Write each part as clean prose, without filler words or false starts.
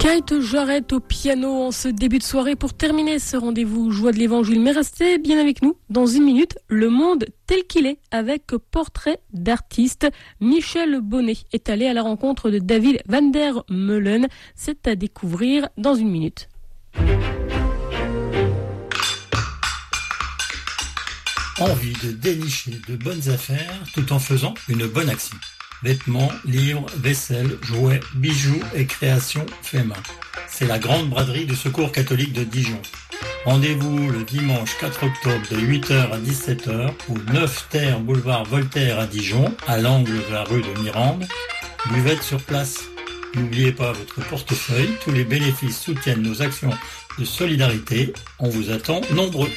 Kate Jarrett au piano en ce début de soirée pour terminer ce rendez-vous Joie de l'Évangile. Mais restez bien avec nous. Dans une minute, le monde tel qu'il est avec portrait d'artiste. Michel Bonnet est allé à la rencontre de David Van der Meulen. C'est à découvrir dans une minute. Envie de dénicher de bonnes affaires tout en faisant une bonne action. Vêtements, livres, vaisselle, jouets, bijoux et créations fait main. C'est la grande braderie du Secours catholique de Dijon. Rendez-vous le dimanche 4 octobre de 8h à 17h au 9 Terre boulevard Voltaire à Dijon, à l'angle de la rue de Mirande. Buvette sur place. N'oubliez pas votre portefeuille, tous les bénéfices soutiennent nos actions de solidarité. On vous attend nombreux.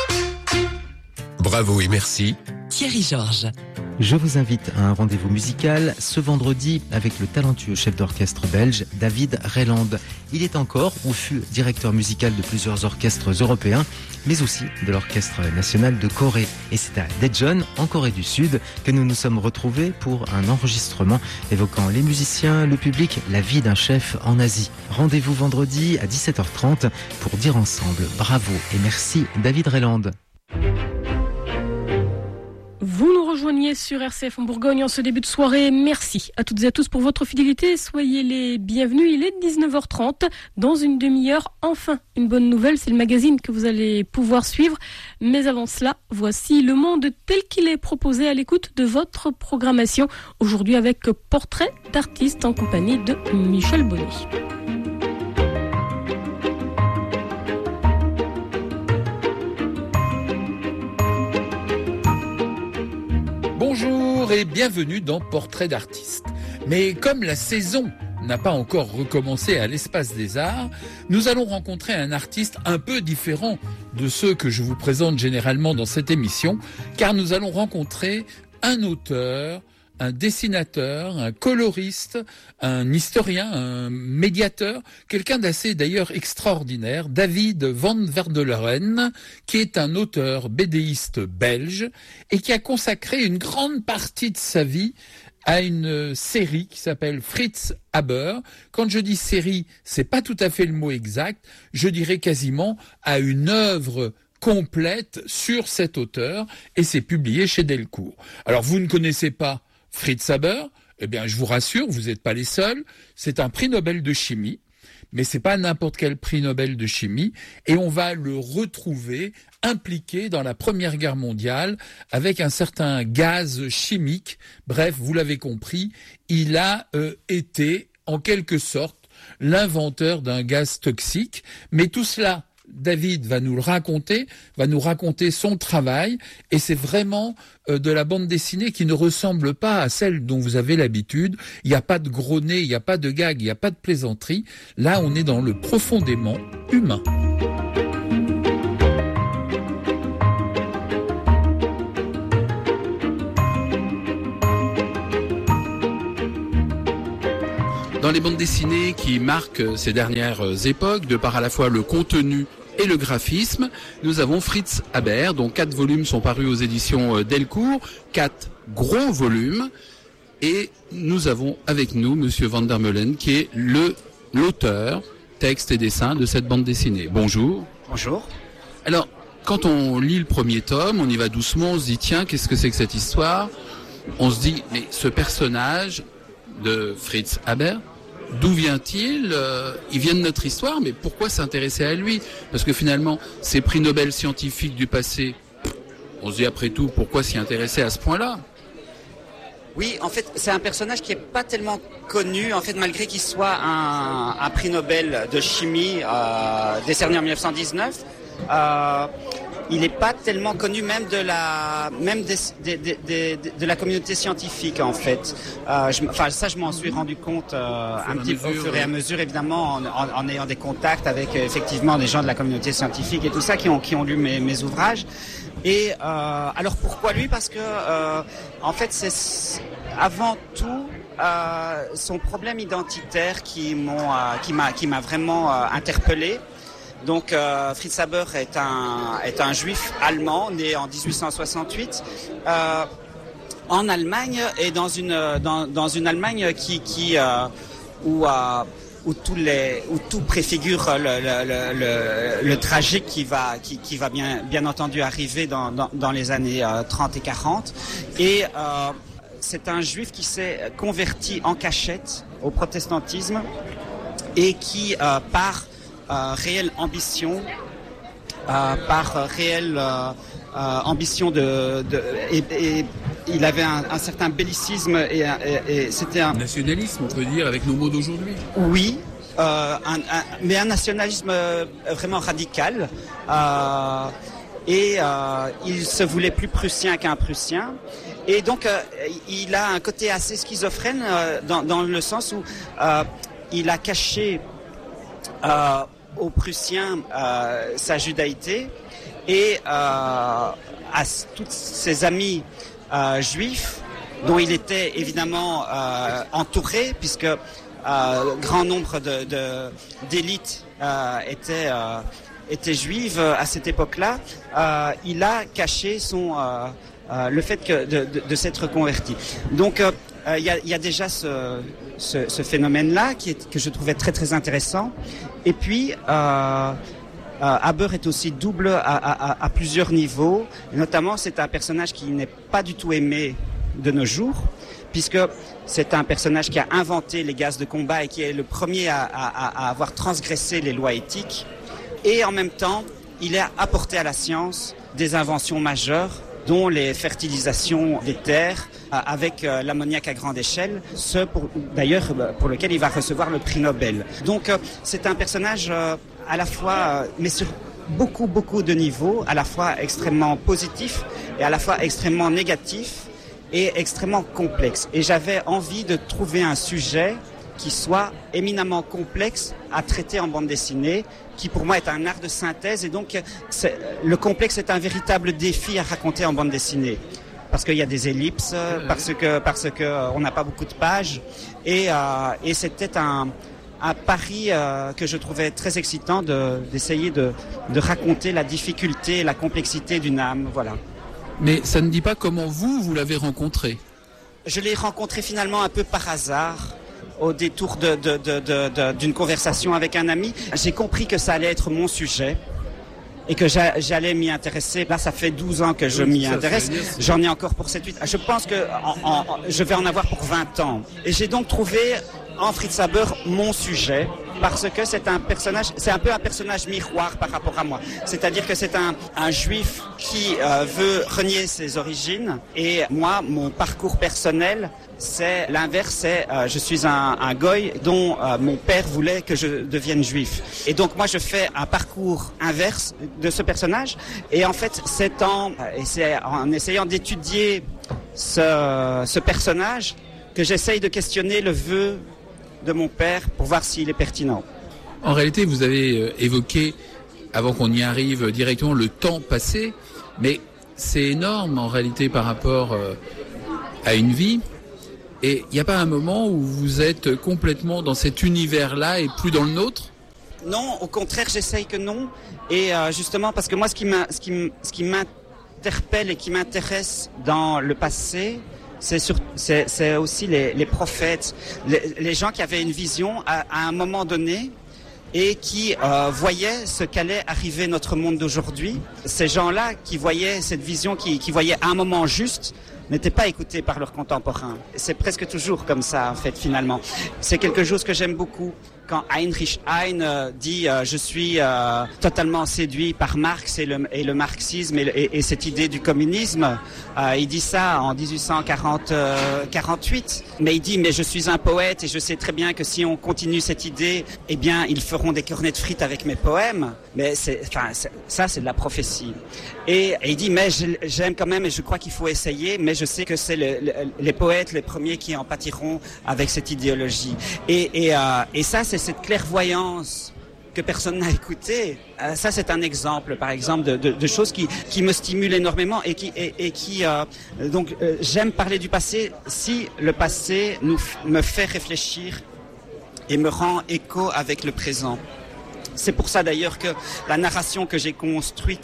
Bravo et merci. Thierry Georges. Je vous invite à un rendez-vous musical ce vendredi avec le talentueux chef d'orchestre belge David Reiland. Il est encore ou fut directeur musical de plusieurs orchestres européens, mais aussi de l'Orchestre national de Corée. Et c'est à Daejeon, en Corée du Sud, que nous nous sommes retrouvés pour un enregistrement évoquant les musiciens, le public, la vie d'un chef en Asie. Rendez-vous vendredi à 17h30 pour dire ensemble bravo et merci David Reiland. Vous nous rejoignez sur RCF en Bourgogne en ce début de soirée. Merci à toutes et à tous pour votre fidélité. Soyez les bienvenus. Il est 19h30. Dans une demi-heure, enfin, une bonne nouvelle. C'est le magazine que vous allez pouvoir suivre. Mais avant cela, voici le monde tel qu'il est proposé à l'écoute de votre programmation. Aujourd'hui avec portrait d'artiste en compagnie de Michel Bonnet. Bonjour et bienvenue dans Portrait d'artiste. Mais comme la saison n'a pas encore recommencé à l'Espace des Arts, nous allons rencontrer un artiste un peu différent de ceux que je vous présente généralement dans cette émission, car nous allons rencontrer un auteur, un dessinateur, un coloriste, un historien, un médiateur, quelqu'un d'assez d'ailleurs extraordinaire, David Van Verdeleren, qui est un auteur bédéiste belge et qui a consacré une grande partie de sa vie à une série qui s'appelle Fritz Haber. Quand je dis série, c'est pas tout à fait le mot exact, je dirais quasiment à une œuvre complète sur cet auteur, et c'est publié chez Delcourt. Alors vous ne connaissez pas Fritz Haber, eh bien, je vous rassure, vous n'êtes pas les seuls. C'est un prix Nobel de chimie, mais c'est pas n'importe quel prix Nobel de chimie. Et on va le retrouver impliqué dans la Première Guerre mondiale avec un certain gaz chimique. Bref, vous l'avez compris, il a été, en quelque sorte, l'inventeur d'un gaz toxique. Mais tout cela, David va nous le raconter, va nous raconter son travail, et c'est vraiment de la bande dessinée qui ne ressemble pas à celle dont vous avez l'habitude. Il n'y a pas de gros nez, il n'y a pas de gag, il n'y a pas de plaisanterie. Là, on est dans le profondément humain. Dans les bandes dessinées qui marquent ces dernières époques, de par à la fois le contenu et le graphisme, nous avons Fritz Haber, dont 4 volumes sont parus aux éditions Delcourt, 4 gros volumes, et nous avons avec nous Monsieur Van der Meulen, qui est l'auteur, texte et dessin de cette bande dessinée. Bonjour. Bonjour. Alors, quand on lit le premier tome, on y va doucement, on se dit tiens, qu'est-ce que c'est que cette histoire ? On se dit, mais ce personnage de Fritz Haber, d'où vient-il ? Il vient de notre histoire, mais pourquoi s'intéresser à lui ? Parce que finalement, ces prix Nobel scientifiques du passé, on se dit après tout, pourquoi s'y intéresser à ce point-là ? Oui, en fait, c'est un personnage qui est pas tellement connu, en fait, malgré qu'il soit un prix Nobel de chimie décerné en 1919. Il n'est pas tellement connu même de la communauté scientifique, en fait. Je m'en suis rendu compte un petit peu au fur et à mesure, évidemment, en ayant des contacts avec effectivement des gens de la communauté scientifique et tout ça qui ont lu mes ouvrages. Et alors pourquoi lui ? Parce que en fait c'est avant tout son problème identitaire qui m'a vraiment interpellé. Donc Fritz Haber est un juif allemand né en 1868 en Allemagne, et dans une Allemagne où où tout préfigure le tragique qui va bien entendu arriver dans les années 30 et 40. Et c'est un juif qui s'est converti en cachette au protestantisme et qui, par réelle ambition, ambition et il avait un certain bellicisme et c'était un nationalisme, on peut dire, avec nos mots d'aujourd'hui. Oui, mais un nationalisme vraiment radical. Il se voulait plus prussien qu'un prussien. Et donc, il a un côté assez schizophrène dans le sens où il a caché aux Prussiens sa judaïté et à tous ses amis juifs, dont il était évidemment entouré, puisque grand nombre d'élites étaient juives à cette époque-là. Il a caché le fait de s'être converti. Donc il y a déjà ce phénomène-là que je trouvais très très intéressant. Et puis Haber est aussi double à plusieurs niveaux. Et notamment, c'est un personnage qui n'est pas du tout aimé de nos jours, puisque c'est un personnage qui a inventé les gaz de combat et qui est le premier à avoir transgressé les lois éthiques. Et en même temps, il a apporté à la science des inventions majeures, dont les fertilisations des terres avec l'ammoniac à grande échelle, d'ailleurs pour lequel il va recevoir le prix Nobel. Donc c'est un personnage à la fois, mais sur beaucoup de niveaux, à la fois extrêmement positif et à la fois extrêmement négatif et extrêmement complexe. Et j'avais envie de trouver un sujet qui soit éminemment complexe à traiter en bande dessinée, qui pour moi est un art de synthèse, et donc le complexe est un véritable défi à raconter en bande dessinée, parce qu'il y a des ellipses, parce que on n'a pas beaucoup de pages, et c'était un pari que je trouvais très excitant d'essayer de raconter la difficulté et la complexité d'une âme, voilà. Mais ça ne dit pas comment vous l'avez rencontré. Je l'ai rencontré finalement un peu par hasard, au détour d'une conversation avec un ami. J'ai compris que ça allait être mon sujet et que j'allais m'y intéresser. Là, ça fait 12 ans que je m'y intéresse. J'en ai encore pour 7-8. Je pense que je vais en avoir pour 20 ans. Et j'ai donc trouvé en Fritz Haber mon sujet, parce que c'est un peu un personnage miroir par rapport à moi. C'est-à-dire que c'est un juif qui veut renier ses origines, et moi, mon parcours personnel, c'est l'inverse, je suis un goy dont mon père voulait que je devienne juif. Et donc moi je fais un parcours inverse de ce personnage, et en fait c'est en essayant d'étudier ce personnage que j'essaye de questionner le vœu de mon père pour voir s'il est pertinent. En réalité, vous avez évoqué, avant qu'on y arrive directement, le temps passé, mais c'est énorme en réalité par rapport à une vie. Et il n'y a pas un moment où vous êtes complètement dans cet univers-là et plus dans le nôtre ? Non, au contraire, j'essaye que non. Et justement, parce que moi, ce qui m'interpelle et qui m'intéresse dans le passé, c'est aussi les prophètes, les gens qui avaient une vision à un moment donné et qui voyaient ce qu'allait arriver notre monde d'aujourd'hui. Ces gens-là qui voyaient cette vision, qui voyaient à un moment juste, n'étaient pas écoutés par leurs contemporains. C'est presque toujours comme ça, en fait, finalement. C'est quelque chose que j'aime beaucoup. Quand Heinrich Heine dit je suis totalement séduit par Marx et le marxisme et cette idée du communisme, il dit ça en 1848. Mais il dit mais je suis un poète et je sais très bien que si on continue cette idée, eh bien ils feront des cornets de frites avec mes poèmes. Mais ça c'est de la prophétie. Et il dit mais j'aime quand même et je crois qu'il faut essayer. Mais je sais que c'est les poètes les premiers qui en pâtiront avec cette idéologie. Et ça c'est cette clairvoyance que personne n'a écoutée. Ça, c'est un exemple, par exemple, de choses qui me stimulent énormément et qui donc j'aime parler du passé si le passé me fait réfléchir et me rend écho avec le présent. C'est pour ça d'ailleurs que la narration que j'ai construite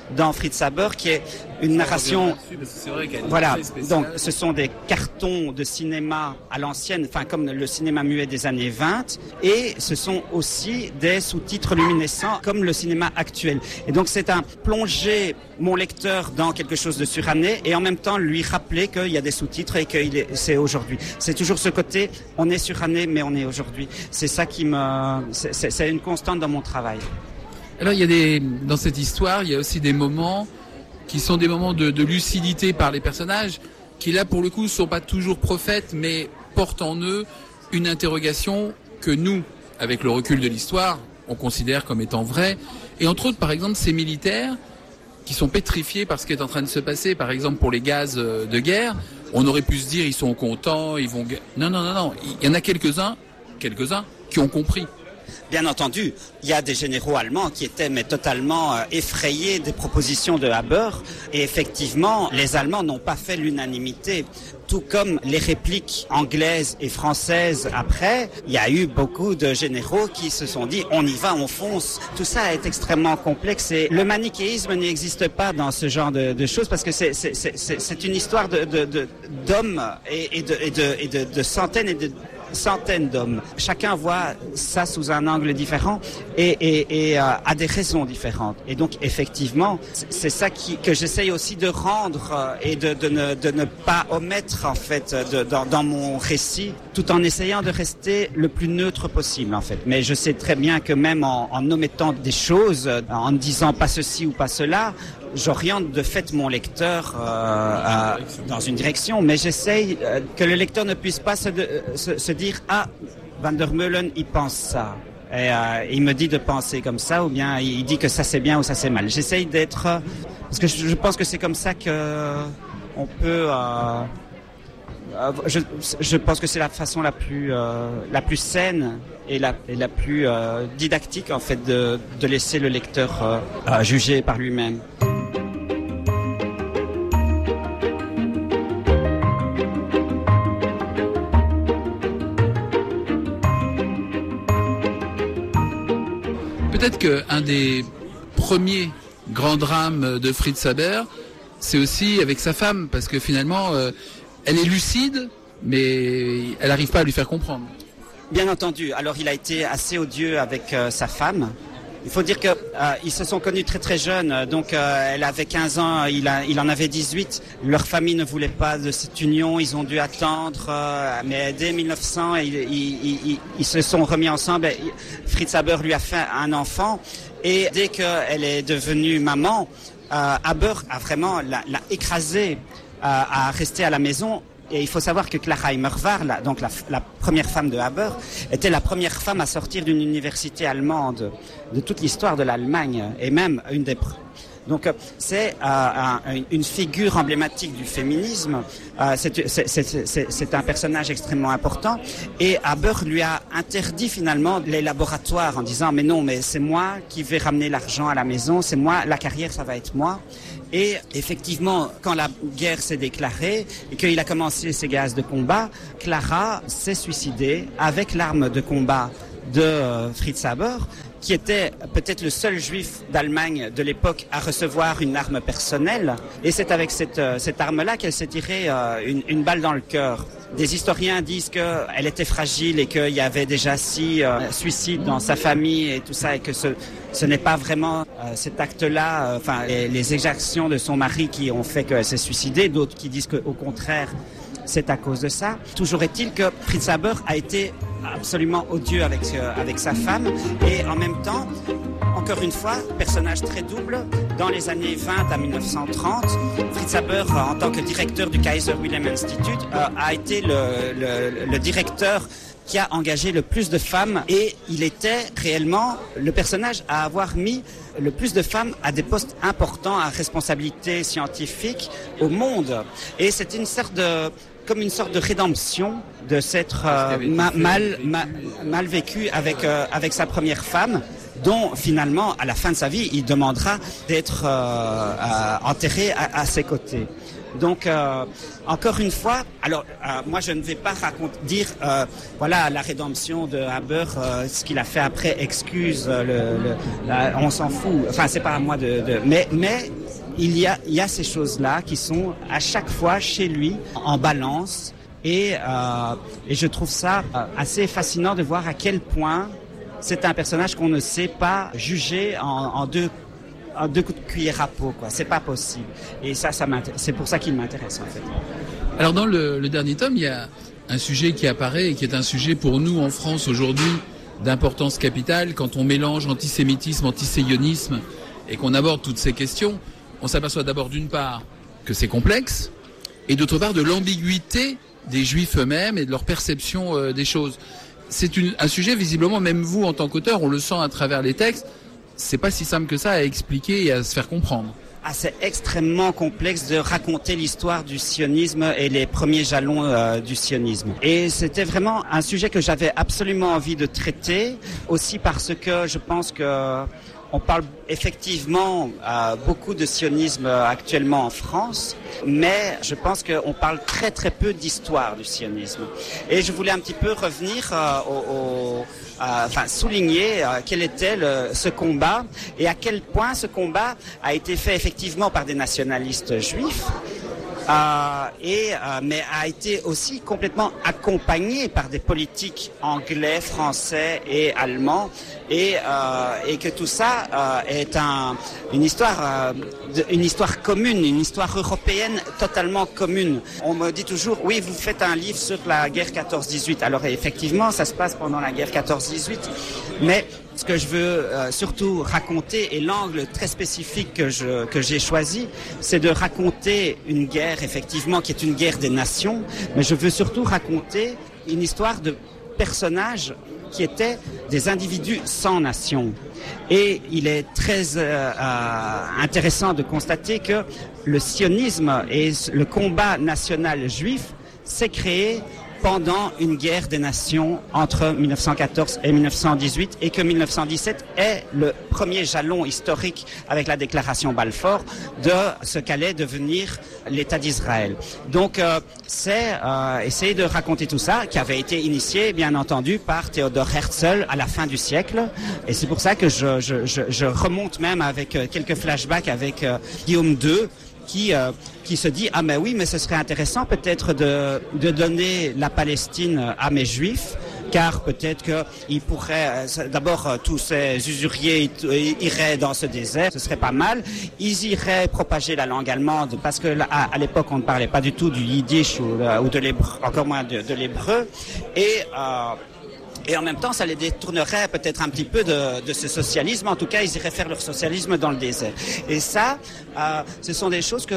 dans Fritz Haber, qui est une narration. Voilà, donc ce sont des cartons de cinéma à l'ancienne, enfin comme le cinéma muet des années 20, et ce sont aussi des sous-titres luminescents comme le cinéma actuel. Et donc c'est un plonger mon lecteur dans quelque chose de suranné et en même temps lui rappeler qu'il y a des sous-titres et que c'est aujourd'hui. C'est toujours ce côté, on est suranné mais on est aujourd'hui. C'est ça qui c'est une constante dans mon travail. Alors dans cette histoire, il y a aussi des moments qui sont des moments de lucidité par les personnages, qui là pour le coup ne sont pas toujours prophètes, mais portent en eux une interrogation que nous, avec le recul de l'histoire, on considère comme étant vraie. Et entre autres, par exemple, ces militaires qui sont pétrifiés par ce qui est en train de se passer, par exemple pour les gaz de guerre, on aurait pu se dire ils sont contents, ils vont... Non, il y en a quelques-uns qui ont compris. Bien entendu, il y a des généraux allemands qui étaient mais totalement effrayés des propositions de Haber. Et effectivement, les Allemands n'ont pas fait l'unanimité. Tout comme les répliques anglaises et françaises après, il y a eu beaucoup de généraux qui se sont dit on y va, on fonce. Tout ça est extrêmement complexe et le manichéisme n'existe pas dans ce genre de choses parce que c'est une histoire d'hommes et de centaines et de centaines d'hommes. Chacun voit ça sous un angle différent et a des raisons différentes. Et donc effectivement, c'est ça que j'essaye aussi de rendre et de ne pas omettre en fait dans mon récit, tout en essayant de rester le plus neutre possible en fait. Mais je sais très bien que même en omettant des choses, en ne disant pas ceci ou pas cela, j'oriente de fait mon lecteur dans une direction, mais j'essaye que le lecteur ne puisse pas se dire « Ah, Van der Meulen, il pense ça ». Et il me dit de penser comme ça, ou bien il dit que ça c'est bien ou ça c'est mal. J'essaye d'être... Parce que je pense que c'est comme ça qu'on peut... Je pense que c'est la façon la plus saine et la plus didactique en fait de laisser le lecteur juger par lui-même. Peut-être qu'un des premiers grands drames de Fritz Haber, c'est aussi avec sa femme, parce que finalement, elle est lucide, mais elle n'arrive pas à lui faire comprendre. Bien entendu. Alors, il a été assez odieux avec sa femme. Il faut dire qu'ils se sont connus très très jeunes. Donc, elle avait 15 ans, il en avait 18. Leur famille ne voulait pas de cette union. Ils ont dû attendre. Mais dès 1900, ils se sont remis ensemble. Fritz Haber lui a fait un enfant. Et dès qu'elle est devenue maman, Haber a vraiment l'a écrasée à rester à la maison. Et il faut savoir que Clara Immerwahr, donc la première femme de Haber, était la première femme à sortir d'une université allemande de toute l'histoire de l'Allemagne, et même une des... Donc c'est une figure emblématique du féminisme, c'est un personnage extrêmement important, et Haber lui a interdit finalement les laboratoires en disant « mais non, mais c'est moi qui vais ramener l'argent à la maison, c'est moi, la carrière ça va être moi ». Et effectivement, quand la guerre s'est déclarée et qu'il a commencé ses gaz de combat, Clara s'est suicidée avec l'arme de combat de Fritz Haber, qui était peut-être le seul juif d'Allemagne de l'époque à recevoir une arme personnelle. Et c'est avec cette arme-là qu'elle s'est tirée une balle dans le cœur. Des historiens disent qu'elle était fragile et qu'il y avait déjà 6 suicides dans sa famille et tout ça, et que ce n'est pas vraiment cet acte-là, les exactions de son mari qui ont fait qu'elle s'est suicidée. D'autres qui disent qu'au contraire, c'est à cause de ça. Toujours est-il que Fritz Haber a été absolument odieux avec sa femme, et en même temps, encore une fois, personnage très double. Dans les années 20 à 1930, Fritz Haber, en tant que directeur du Kaiser Wilhelm Institute, a été le directeur qui a engagé le plus de femmes, et il était réellement le personnage à avoir mis le plus de femmes à des postes importants à responsabilité scientifique au monde. Et c'était comme une sorte de rédemption de s'être mal vécu avec sa première femme, dont finalement, à la fin de sa vie, il demandera d'être enterré à ses côtés. Donc, encore une fois, alors moi je ne vais pas dire voilà la rédemption de Haber, ce qu'il a fait après, excuse, on s'en fout. Enfin, c'est pas à moi mais il y a ces choses-là qui sont à chaque fois chez lui en balance. Et je trouve ça assez fascinant de voir à quel point c'est un personnage qu'on ne sait pas juger en deux coups de cuillère à peau, quoi. C'est pas possible. Et ça c'est pour ça qu'il m'intéresse, en fait. Alors dans le dernier tome, il y a un sujet qui apparaît et qui est un sujet pour nous en France aujourd'hui d'importance capitale. Quand on mélange antisémitisme, antiséionisme et qu'on aborde toutes ces questions, on s'aperçoit d'abord d'une part que c'est complexe et d'autre part de l'ambiguïté des Juifs eux-mêmes et de leur perception des choses. C'est un sujet, visiblement, même vous en tant qu'auteur, on le sent à travers les textes, c'est pas si simple que ça à expliquer et à se faire comprendre. Ah, c'est extrêmement complexe de raconter l'histoire du sionisme et les premiers jalons du sionisme. Et c'était vraiment un sujet que j'avais absolument envie de traiter, aussi parce que je pense que on parle effectivement beaucoup de sionisme actuellement en France, mais je pense qu'on parle très très peu d'histoire du sionisme. Et je voulais un petit peu revenir souligner quel était ce combat et à quel point ce combat a été fait effectivement par des nationalistes juifs. Mais a été aussi complètement accompagné par des politiques anglais, français et allemands, et que tout ça est une histoire commune, une histoire européenne totalement commune. On me dit toujours, oui, vous faites un livre sur la guerre 14-18. Alors effectivement, ça se passe pendant la guerre 14-18, mais ce que je veux surtout raconter, et l'angle très spécifique que j'ai choisi, c'est de raconter une guerre, effectivement, qui est une guerre des nations, mais je veux surtout raconter une histoire de personnages qui étaient des individus sans nation. Et il est très intéressant de constater que le sionisme et le combat national juif s'est créé pendant une guerre des nations entre 1914 et 1918, et que 1917 est le premier jalon historique avec la déclaration Balfour de ce qu'allait devenir l'État d'Israël. Donc c'est essayer de raconter tout ça, qui avait été initié bien entendu par Theodor Herzl à la fin du siècle, et c'est pour ça que je remonte même avec quelques flashbacks avec Guillaume II, qui se dit, ah mais oui, mais ce serait intéressant peut-être de donner la Palestine à mes juifs, car peut-être qu'ils pourraient, d'abord tous ces usuriers iraient dans ce désert, ce serait pas mal, ils iraient propager la langue allemande, parce que à l'époque on ne parlait pas du tout du yiddish ou de l'hébreu, encore moins de l'hébreu, et en même temps, ça les détournerait peut-être un petit peu de ce socialisme. En tout cas, ils iraient faire leur socialisme dans le désert. Et ça, ce sont des choses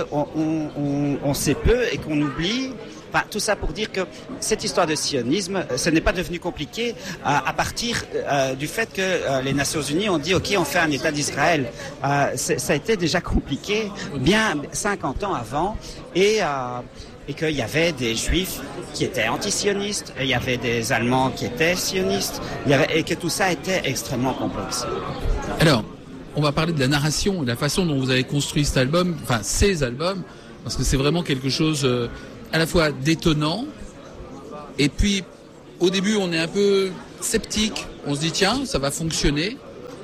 qu'on sait peu et qu'on oublie. Enfin, tout ça pour dire que cette histoire de sionisme, ce n'est pas devenu compliqué à partir du fait que les Nations Unies ont dit « Ok, on fait un État d'Israël ». Ça a été déjà compliqué bien 50 ans avant, et qu'il y avait des Juifs qui étaient anti-sionistes, et il y avait des Allemands qui étaient sionistes, et que tout ça était extrêmement complexe. Alors, on va parler de la narration, de la façon dont vous avez construit cet album, enfin ces albums, parce que c'est vraiment quelque chose à la fois d'étonnant, et puis au début on est un peu sceptique, on se dit tiens, ça va fonctionner,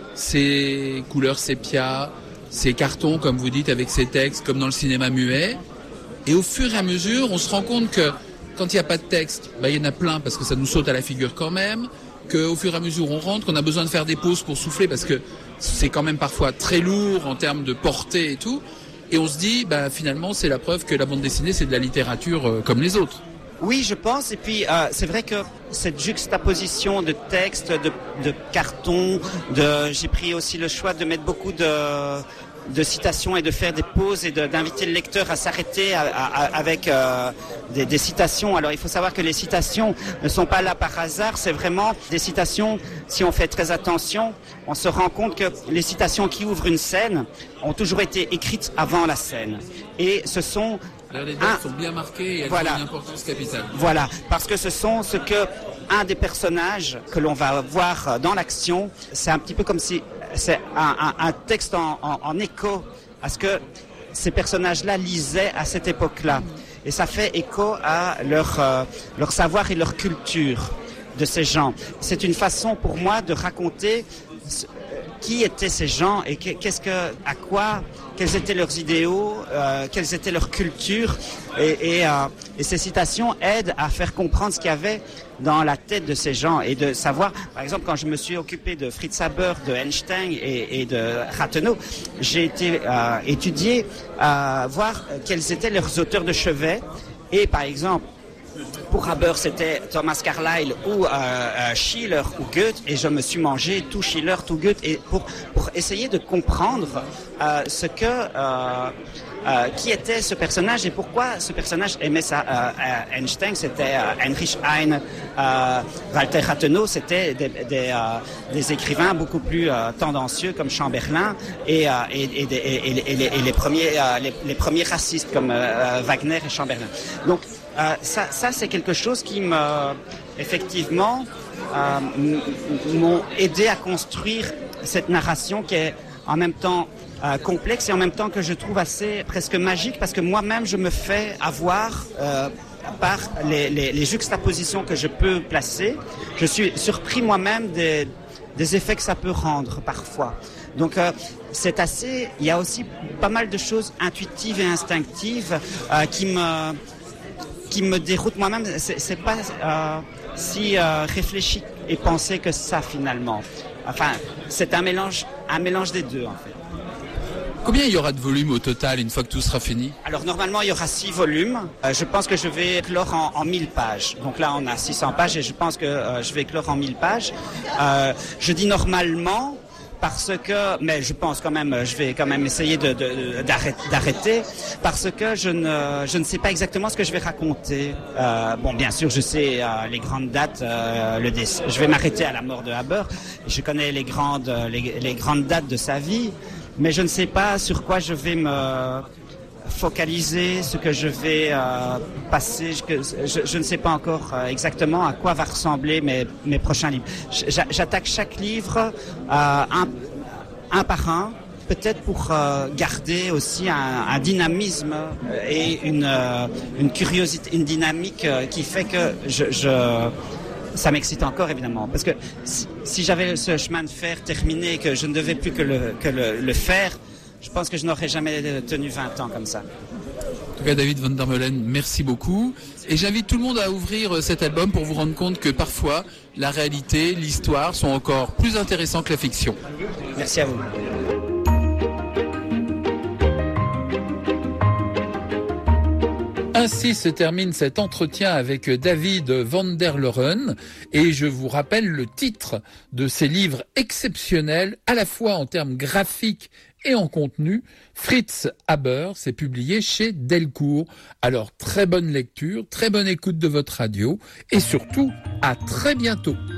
ces couleurs sépia, ces cartons comme vous dites avec ces textes comme dans le cinéma muet. Et au fur et à mesure, on se rend compte que quand il n'y a pas de texte, il y en a plein parce que ça nous saute à la figure quand même, qu'au fur et à mesure on rentre, qu'on a besoin de faire des pauses pour souffler parce que c'est quand même parfois très lourd en termes de portée et tout. Et on se dit, finalement, c'est la preuve que la bande dessinée, c'est de la littérature comme les autres. Oui, je pense. Et puis, c'est vrai que cette juxtaposition de textes, de cartons, j'ai pris aussi le choix de mettre beaucoup de citations et de faire des pauses et d'inviter le lecteur à s'arrêter avec des citations. Alors il faut savoir que les citations ne sont pas là par hasard, c'est vraiment des citations, si on fait très attention, on se rend compte que les citations qui ouvrent une scène ont toujours été écrites avant la scène. Et ce sont... Les dates sont bien marquées et elles ont une importance capitale. Voilà, parce que ce sont ce que un des personnages que l'on va voir dans l'action, c'est un petit peu comme si c'est un texte en écho à ce que ces personnages-là lisaient à cette époque-là. Et ça fait écho à leur savoir et leur culture de ces gens. C'est une façon pour moi de raconter qui étaient ces gens et quels étaient leurs idéaux, quelles étaient leurs cultures. Et ces citations aident à faire comprendre ce qu'il y avait dans la tête de ces gens et de savoir, par exemple, quand je me suis occupé de Fritz Haber, de Einstein et de Rathenau, j'ai été étudier, voir quels étaient leurs auteurs de chevet. Et par exemple, pour Haber, c'était Thomas Carlyle ou Schiller ou Goethe, et je me suis mangé tout Schiller, tout Goethe, et pour essayer de comprendre qui était ce personnage et pourquoi ce personnage aimait ça. Einstein, c'était Heinrich Heine, Walter Rathenau, c'était des écrivains beaucoup plus tendancieux comme Chamberlain et les premiers racistes comme Wagner et Chamberlain. Donc ça c'est quelque chose qui effectivement m'ont aidé à construire cette narration qui est en même temps complexe et en même temps que je trouve assez presque magique, parce que moi-même je me fais avoir par les juxtapositions que je peux placer. Je suis surpris moi-même des effets que ça peut rendre parfois. Donc il y a aussi pas mal de choses intuitives et instinctives qui me déroutent moi-même. C'est pas si réfléchi et pensé que ça finalement. Enfin, c'est un mélange des deux en fait. Combien il y aura de volumes au total une fois que tout sera fini? Alors normalement il y aura 6 volumes. Je pense que je vais clore en 1000 pages. Donc là on a 600 pages et je pense que je vais clore en 1000 pages. Je dis normalement mais je pense quand même, je vais quand même essayer d'arrêter parce que je ne sais pas exactement ce que je vais raconter. Bon, bien sûr, je sais les grandes dates. Je vais m'arrêter à la mort de Haber. Je connais les grandes dates de sa vie, mais je ne sais pas sur quoi je vais me focaliser, ce que je vais passer. Je ne sais pas encore exactement à quoi va ressembler mes prochains livres. J'attaque chaque livre un par un, peut-être pour garder aussi un dynamisme et une curiosité, une dynamique qui fait que ça m'excite encore évidemment. Parce que si j'avais ce chemin de fer terminé et que je ne devais plus que le faire, je pense que je n'aurais jamais tenu 20 ans comme ça. En tout cas, David Van der Meulen, merci beaucoup. Et j'invite tout le monde à ouvrir cet album pour vous rendre compte que parfois, la réalité, l'histoire sont encore plus intéressants que la fiction. Merci à vous. Ainsi se termine cet entretien avec David Van der Meulen et je vous rappelle le titre de ces livres exceptionnels à la fois en termes graphiques et en contenu. Fritz Haber, c'est publié chez Delcourt. Alors très bonne lecture, très bonne écoute de votre radio et surtout à très bientôt.